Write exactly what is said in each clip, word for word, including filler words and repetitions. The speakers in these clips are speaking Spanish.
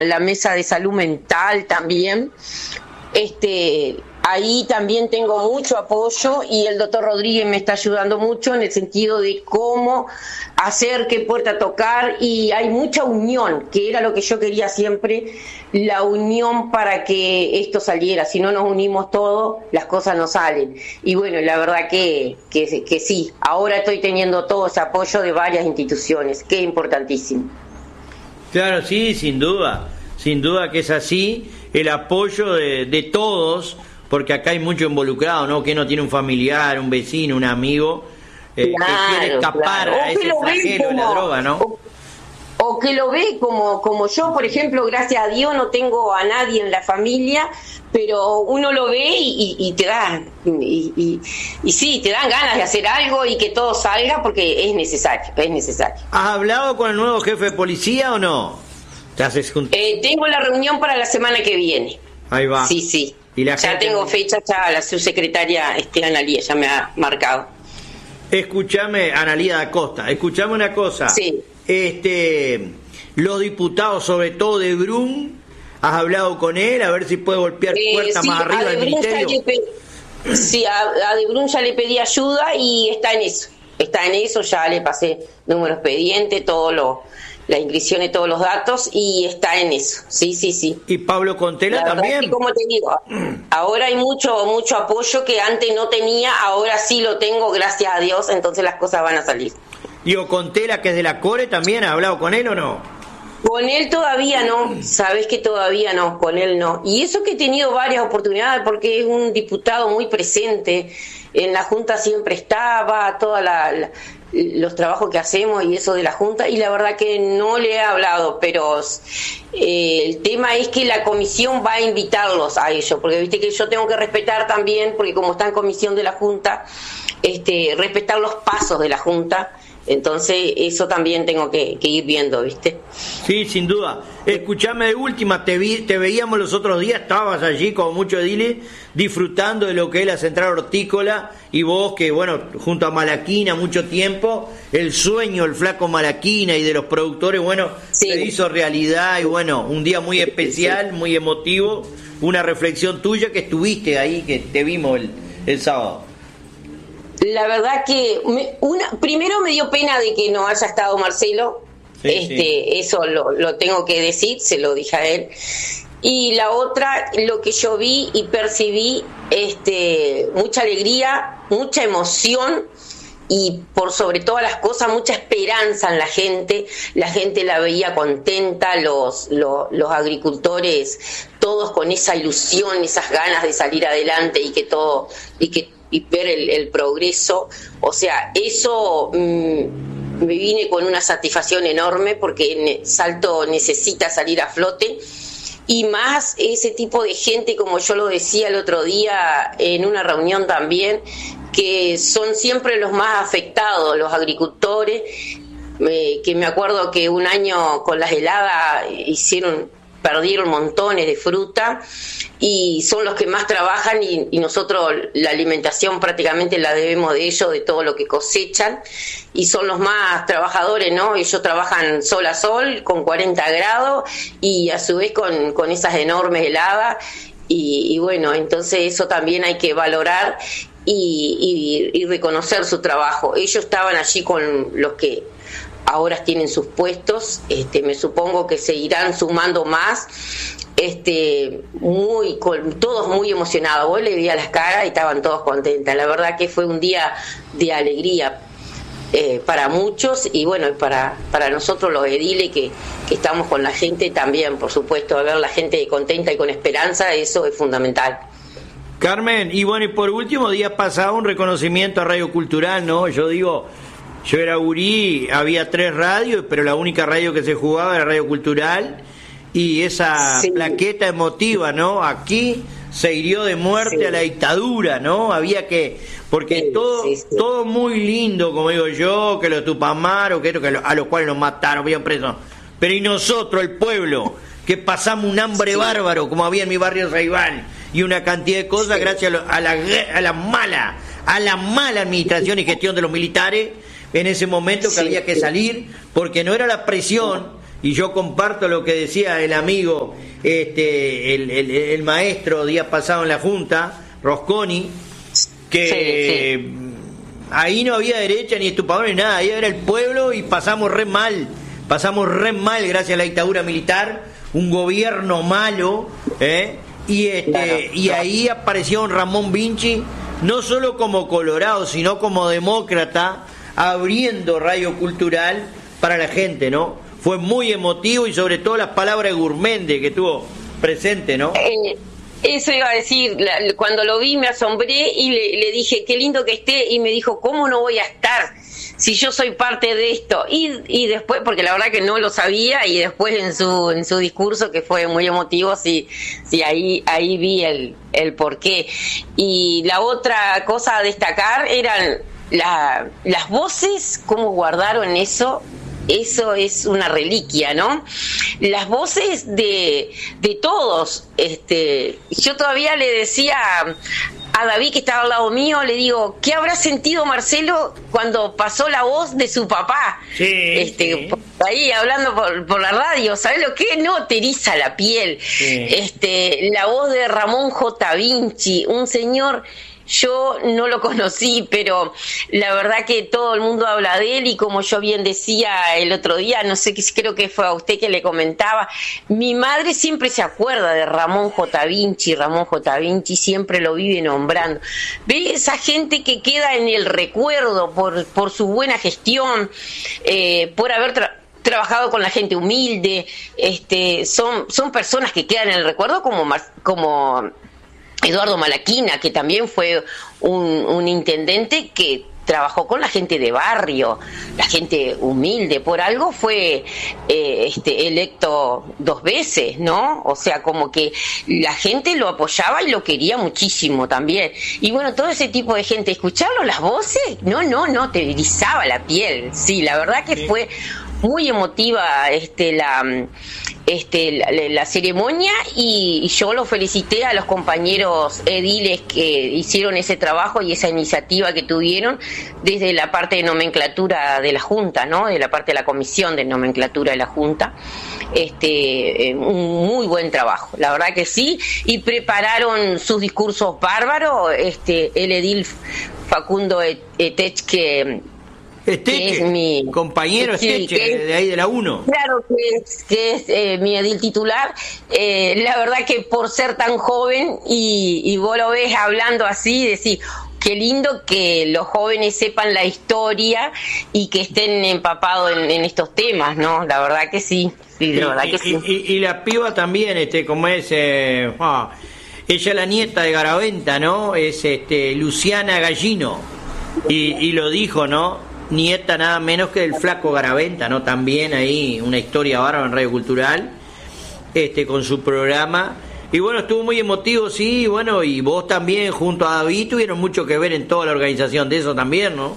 la mesa de salud mental también. Este, ahí también tengo mucho apoyo y el doctor Rodríguez me está ayudando mucho en el sentido de cómo hacer, qué puerta tocar, y hay mucha unión, que era lo que yo quería siempre, la unión para que esto saliera. Si no nos unimos todos, las cosas no salen. Y bueno, la verdad que, que, que sí, ahora estoy teniendo todo ese apoyo de varias instituciones, que es importantísimo. Claro, sí, sin duda, sin duda que es así. El apoyo de, de todos, porque acá hay mucho involucrado, ¿no? Que no tiene un familiar, un vecino, un amigo, eh, claro, que quiere escapar claro. a ese flagelo de la droga, ¿no? O, o que lo ve como, como yo, por ejemplo, gracias a Dios no tengo a nadie en la familia, pero uno lo ve y, y, y te da, y, y, y sí, te dan ganas de hacer algo y que todo salga porque es necesario, es necesario. ¿Has hablado con el nuevo jefe de policía o no? ¿Te haces junt- eh, tengo la reunión para la semana que viene. Ahí va. Sí, sí. ¿Y la ya gente... tengo fecha, ya la subsecretaria este, Analía ya me ha marcado. Escúchame, Analía da Costa, escúchame una cosa. Sí. Este, los diputados, sobre todo de Brum, ¿has hablado con él? A ver si puede golpear eh, puertas sí, más arriba del ministerio. Pe- sí, a, a de Brum ya le pedí ayuda y está en eso. Está en eso, ya le pasé número expediente, todo lo... las inscripciones, todos los datos, y está en eso, sí, sí, sí. ¿Y Pablo Contela también? Sí, como te digo, ahora hay mucho mucho apoyo que antes no tenía, ahora sí lo tengo, gracias a Dios, entonces las cosas van a salir. Digo, Contela, que es de la Core, ¿también has hablado con él o no? Con él todavía no, sabes que todavía no, con él no. Y eso que he tenido varias oportunidades, porque es un diputado muy presente, en la Junta siempre estaba, toda la... la los trabajos que hacemos y eso de la Junta, y la verdad que no le he hablado, pero eh, el tema es que la comisión va a invitarlos a ellos, porque viste que yo tengo que respetar también, porque como está en comisión de la Junta, este, respetar los pasos de la Junta, entonces eso también tengo que, que ir viendo, ¿viste? Sí, sin duda. Escuchame de última, te vi, te veíamos los otros días, estabas allí como mucho edile, disfrutando de lo que es la central hortícola, y vos que, bueno, junto a Malaquina mucho tiempo, el sueño, el flaco Malaquina y de los productores, bueno, sí. Se hizo realidad, y bueno, un día muy especial, muy emotivo, una reflexión tuya que estuviste ahí, que te vimos el, el sábado. La verdad que me, una primero me dio pena de que no haya estado Marcelo, sí, este sí. Eso lo, lo tengo que decir, se lo dije a él. Y la otra, lo que yo vi y percibí, este, mucha alegría, mucha emoción y por sobre todas las cosas mucha esperanza en la gente. La gente la veía contenta, los, los, los agricultores, todos con esa ilusión, esas ganas de salir adelante y que todo y que y ver el, el progreso. O sea, eso mmm, me vine con una satisfacción enorme porque Salto necesita salir a flote, y más ese tipo de gente, como yo lo decía el otro día en una reunión también, que son siempre los más afectados, los agricultores, eh, que me acuerdo que un año con las heladas hicieron perdieron montones de fruta y son los que más trabajan, y, y nosotros la alimentación prácticamente la debemos de ellos, de todo lo que cosechan, y son los más trabajadores, ¿no? Ellos trabajan sol a sol con cuarenta grados y a su vez con, con esas enormes heladas, y, y bueno, entonces eso también hay que valorar y, y, y reconocer su trabajo. Ellos estaban allí con los que ahora tienen sus puestos, este, me supongo que se irán sumando más, este, muy, con, todos muy emocionados. Vos le veías las caras y estaban todos contentos. La verdad que fue un día de alegría eh, para muchos, y bueno, para, para nosotros los ediles que, que estamos con la gente también, por supuesto, ver la gente contenta y con esperanza, eso es fundamental. Carmen, y bueno, y por último, días pasado un reconocimiento a Radio Cultural, ¿no? Yo digo, yo era gurí, había tres radios, pero la única radio que se jugaba era Radio Cultural, y esa sí. plaqueta emotiva, ¿no? Aquí se hirió de muerte sí. a la dictadura, ¿no? Había que, porque sí, todo sí, sí. todo muy lindo, como digo yo, que los Tupamaros, que, que a los cuales nos mataron, habían presos, pero y nosotros, el pueblo, que pasamos un hambre sí. bárbaro, como había en mi barrio Raibal, y una cantidad de cosas sí. gracias a, lo, a, la, a la mala, a la mala administración y gestión de los militares, en ese momento que sí, había que salir, porque no era la presión y yo comparto lo que decía el amigo, este, el, el, el maestro días pasado en la Junta, Rosconi, que sí, sí. ahí no había derecha ni estupadores ni nada, ahí era el pueblo y pasamos re mal, pasamos re mal gracias a la dictadura militar, un gobierno malo, ¿eh? y este claro, y claro. ahí apareció Ramón Vinci, no solo como colorado, sino como demócrata, abriendo Radio Cultural para la gente, ¿no? Fue muy emotivo y sobre todo las palabras de Gurmendi que tuvo presente, ¿no? Eh, eso iba a decir, la, cuando lo vi me asombré y le, le dije, qué lindo que esté, y me dijo, ¿cómo no voy a estar si yo soy parte de esto? Y, y después, porque la verdad que no lo sabía, y después en su en su discurso, que fue muy emotivo, sí, sí ahí ahí vi el, el porqué. Y la otra cosa a destacar eran la, las voces, cómo guardaron eso. Eso es una reliquia, ¿no? Las voces de, de todos. Este, yo todavía le decía a David, que estaba al lado mío, le digo, ¿qué habrá sentido Marcelo cuando pasó la voz de su papá? Sí, este, sí. Por ahí hablando por, por la radio, ¿sabes lo que? No, te eriza la piel. Sí. Este, la voz de Ramón J. Vinci, un señor. Yo no lo conocí, pero la verdad que todo el mundo habla de él, y como yo bien decía el otro día, no sé, creo que fue a usted que le comentaba, mi madre siempre se acuerda de Ramón J. Vinci, Ramón J. Vinci siempre lo vive nombrando. Ve esa gente que queda en el recuerdo por, por su buena gestión, eh, por haber tra- trabajado con la gente humilde, este, son, son personas que quedan en el recuerdo como, como Eduardo Malaquina, que también fue un, un intendente que trabajó con la gente de barrio, la gente humilde, por algo fue eh, este electo dos veces, ¿no? O sea, como que la gente lo apoyaba y lo quería muchísimo también. Y bueno, todo ese tipo de gente, escucharlo las voces, no, no, no, te erizaba la piel. Sí, la verdad que sí. Fue muy emotiva este la este la, la ceremonia, y, y yo lo felicité a los compañeros ediles que hicieron ese trabajo y esa iniciativa que tuvieron desde la parte de nomenclatura de la Junta, ¿no? De la parte de la comisión de nomenclatura de la Junta. Este eh, un muy buen trabajo, la verdad que sí, y prepararon sus discursos bárbaros. Este el edil Facundo Etech, que Esteche, es mi compañero sí, Esteche, es, de ahí de la uno. Claro que es, que es eh, mi edil titular. Eh, la verdad que por ser tan joven y, y vos lo ves hablando así, decís, qué lindo que los jóvenes sepan la historia y que estén empapados en, en estos temas, ¿no? La verdad que sí, sí, la verdad y, que sí. Y, y, y la piba también, este, como es, eh, ah, ella la nieta de Garaventa, ¿no? Es este Luciana Gallino, y, y lo dijo, ¿no? Nieta nada menos que del flaco Garaventa, ¿no? También ahí una historia bárbara en Radio Cultural, este, con su programa. Y bueno, estuvo muy emotivo, sí, bueno, y vos también junto a David tuvieron mucho que ver en toda la organización de eso también, ¿no?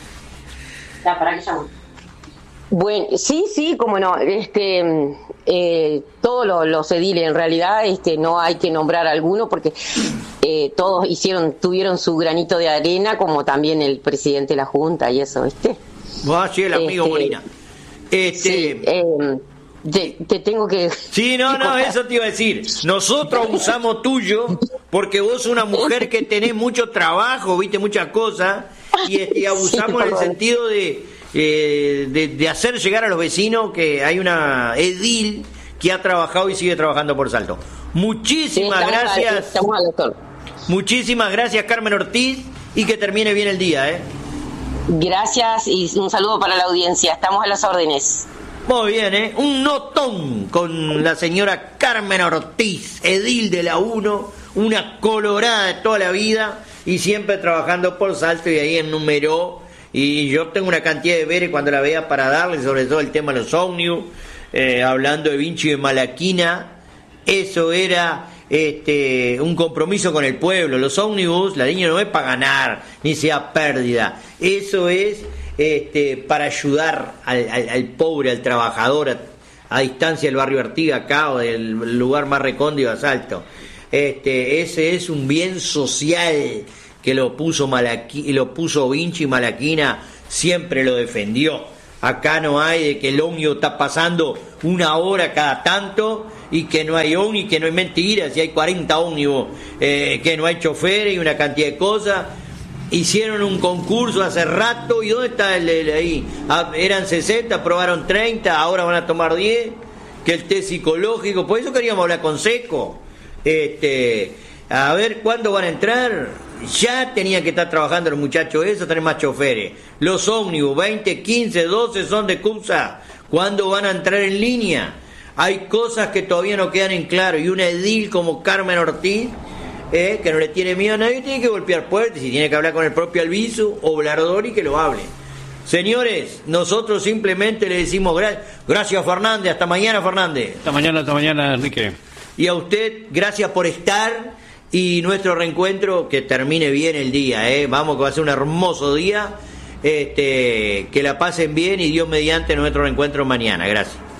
Ya, ¿para qué llamo? Bueno, sí, sí, cómo no, este, eh, todos los, los ediles en realidad, este, no hay que nombrar alguno porque eh, todos hicieron, tuvieron su granito de arena, como también el presidente de la Junta y eso, ¿viste? Ah, sí, el amigo este, Molina. Este... Sí, eh, te, te tengo que... Sí, no, no, eso te iba a decir. Nosotros abusamos tuyo porque vos sos una mujer que tenés mucho trabajo, viste, muchas cosas, y, y abusamos sí, en el sentido de... Eh, de, de hacer llegar a los vecinos que hay una edil que ha trabajado y sigue trabajando por Salto. Muchísimas sí, estamos gracias. Al, estamos al doctor. Muchísimas gracias, Carmen Ortiz, y que termine bien el día, ¿eh? Gracias y un saludo para la audiencia. Estamos a las órdenes. Muy bien, ¿eh? Un notón con la señora Carmen Ortiz, edil de la uno, una colorada de toda la vida y siempre trabajando por Salto, y ahí enumeró. Y yo tengo una cantidad de veres cuando la veía para darle, sobre todo el tema de los ómnibus, eh, hablando de Vinci y de Malaquina. Eso era este un compromiso con el pueblo. Los ómnibus, la línea no es para ganar, ni sea pérdida. Eso es este para ayudar al, al, al pobre, al trabajador, a, a distancia del barrio Artigas, acá, o del lugar más recóndito de Salto. Este, ese es un bien social que lo puso Malaqui, lo puso Vinci, y Malaquina siempre lo defendió. acá no hay, de que el ómnibus está pasando una hora cada tanto y que no hay ómnibus, que no hay mentiras, si hay cuarenta ómnibus, eh, que no hay choferes y una cantidad de cosas. Hicieron un concurso hace rato, ¿y dónde está el, el ahí? Ah, eran sesenta, aprobaron treinta, ahora van a tomar diez, que el test psicológico, por eso queríamos hablar con Seco, este, a ver cuándo van a entrar. Ya tenían que estar trabajando los muchachos esos, tener más choferes. Los ómnibus, veinte, quince, doce son de CUPSA, ¿cuándo van a entrar en línea? Hay cosas que todavía no quedan en claro, y un edil como Carmen Ortiz, Eh, que no le tiene miedo a nadie, tiene que golpear puertas y tiene que hablar con el propio Albizu o Blardor y que lo hable. Señores, nosotros simplemente le decimos gra- gracias Fernández, hasta mañana Fernández. Hasta mañana, hasta mañana Enrique. Y a usted, gracias por estar y nuestro reencuentro que termine bien el día, eh. Vamos que va a ser un hermoso día, este, que la pasen bien y Dios mediante nuestro reencuentro mañana. Gracias.